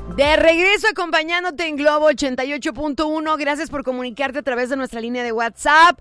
De regreso acompañándote en Globo 88.1. Gracias por comunicarte a través de nuestra línea de WhatsApp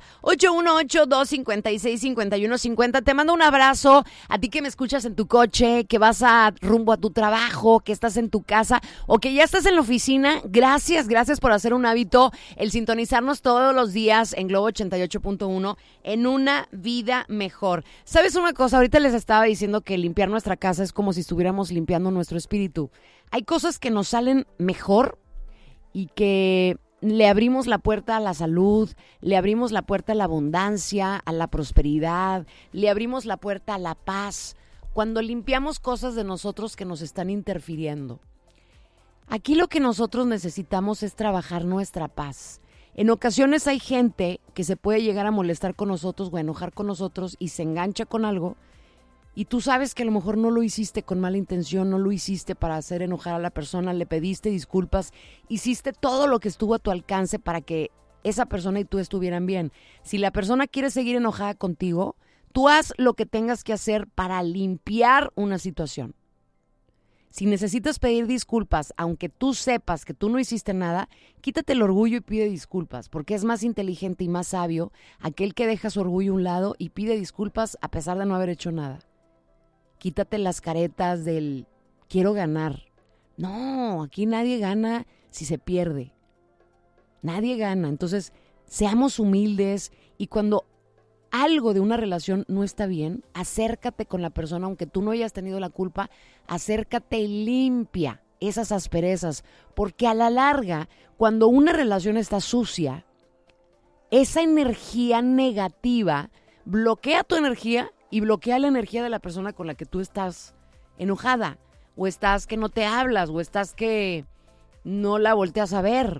818-256-5150. Te mando un abrazo a ti que me escuchas en tu coche, que vas rumbo a tu trabajo, que estás en tu casa o que ya estás en la oficina. Gracias por hacer un hábito el sintonizarnos todos los días en Globo 88.1 en una vida mejor. ¿Sabes una cosa? Ahorita les estaba diciendo que limpiar nuestra casa es como si estuviéramos limpiando nuestro espíritu. Hay cosas que nos salen mejor y que le abrimos la puerta a la salud, le abrimos la puerta a la abundancia, a la prosperidad, le abrimos la puerta a la paz, cuando limpiamos cosas de nosotros que nos están interfiriendo. Aquí lo que nosotros necesitamos es trabajar nuestra paz. En ocasiones hay gente que se puede llegar a molestar con nosotros o a enojar con nosotros y se engancha con algo. Y tú sabes que a lo mejor no lo hiciste con mala intención, no lo hiciste para hacer enojar a la persona, le pediste disculpas, hiciste todo lo que estuvo a tu alcance para que esa persona y tú estuvieran bien. Si la persona quiere seguir enojada contigo, tú haz lo que tengas que hacer para limpiar una situación. Si necesitas pedir disculpas, aunque tú sepas que tú no hiciste nada, quítate el orgullo y pide disculpas, porque es más inteligente y más sabio aquel que deja su orgullo a un lado y pide disculpas a pesar de no haber hecho nada. Quítate las caretas del quiero ganar. No, aquí nadie gana si se pierde. Nadie gana. Entonces, seamos humildes y cuando algo de una relación no está bien, acércate con la persona, aunque tú no hayas tenido la culpa, acércate y limpia esas asperezas. Porque a la larga, cuando una relación está sucia, esa energía negativa bloquea tu energía y bloquea la energía de la persona con la que tú estás enojada, o estás que no te hablas, o estás que no la volteas a ver.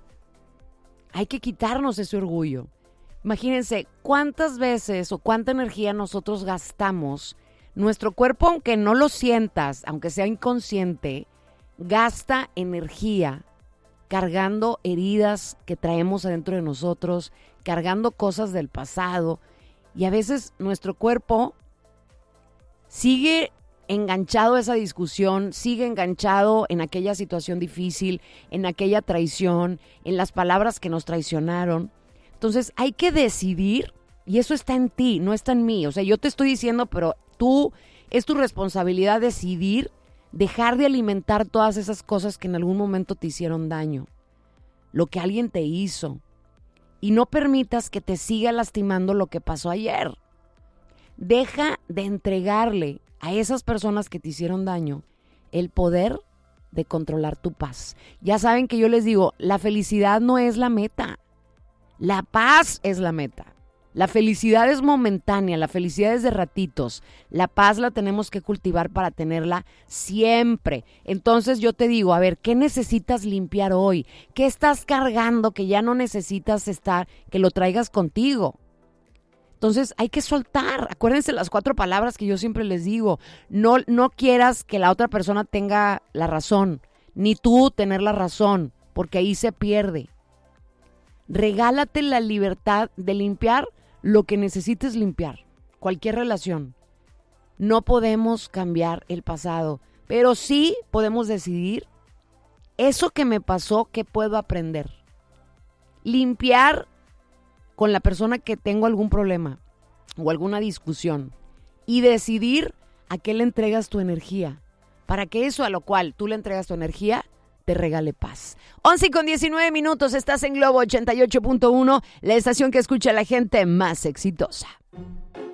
Hay que quitarnos ese orgullo. Imagínense cuántas veces o cuánta energía nosotros gastamos. Nuestro cuerpo, aunque no lo sientas, aunque sea inconsciente, gasta energía cargando heridas que traemos adentro de nosotros, cargando cosas del pasado. Y a veces nuestro cuerpo sigue enganchado a esa discusión, sigue enganchado en aquella situación difícil, en aquella traición, en las palabras que nos traicionaron. Entonces hay que decidir, y eso está en ti, no está en mí. O sea, yo te estoy diciendo, pero es tu responsabilidad decidir dejar de alimentar todas esas cosas que en algún momento te hicieron daño, lo que alguien te hizo. Y no permitas que te siga lastimando lo que pasó ayer. Deja de entregarle a esas personas que te hicieron daño el poder de controlar tu paz. Ya saben que yo les digo, la felicidad no es la meta. La paz es la meta. La felicidad es momentánea, la felicidad es de ratitos. La paz la tenemos que cultivar para tenerla siempre. Entonces yo te digo, a ver, ¿qué necesitas limpiar hoy? ¿Qué estás cargando que ya no necesitas que lo traigas contigo? Entonces hay que soltar. Acuérdense las 4 palabras que yo siempre les digo. No quieras que la otra persona tenga la razón, ni tú tener la razón, porque ahí se pierde. Regálate la libertad de limpiar lo que necesites limpiar, cualquier relación. No podemos cambiar el pasado, pero sí podemos decidir eso que me pasó, ¿qué puedo aprender? Limpiar con la persona que tengo algún problema o alguna discusión y decidir a qué le entregas tu energía, para que eso a lo cual tú le entregas tu energía te regale paz. 11:19, estás en Globo 88.1, la estación que escucha a la gente más exitosa.